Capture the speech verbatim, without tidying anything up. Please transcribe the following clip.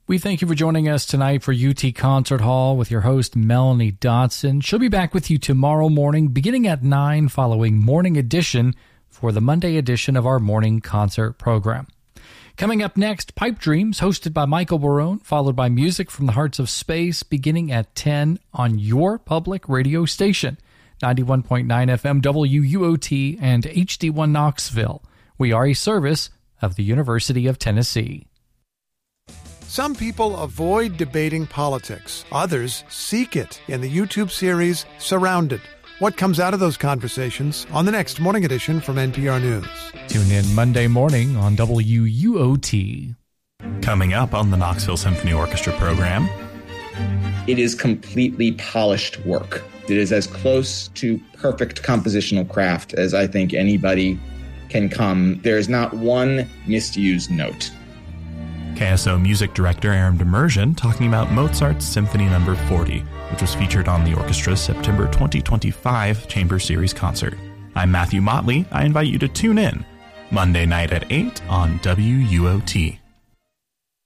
We thank you for joining us tonight for U T Concert Hall with your host, Melanie Dotson. She'll be back with you tomorrow morning, beginning at nine, following Morning Edition for the Monday edition of our morning concert program. Coming up next, Pipe Dreams, hosted by Michael Barone, followed by Music from the Hearts of Space, beginning at ten on your public radio station, ninety-one point nine F M W U O T and H D one Knoxville. We are a service of the University of Tennessee. Some people avoid debating politics. Others seek it in the YouTube series Surrounded. What comes out of those conversations on the next Morning Edition from N P R News. Tune in Monday morning on W U O T. Coming up on the Knoxville Symphony Orchestra program. It is completely polished work. It is as close to perfect compositional craft as I think anybody can come. There is not one misused note. K S O Music Director Aaron Demersion talking about Mozart's Symphony Number forty, which was featured on the orchestra's September twenty twenty-five Chamber Series concert. I'm Matthew Motley. I invite you to tune in Monday night at eight on W U O T.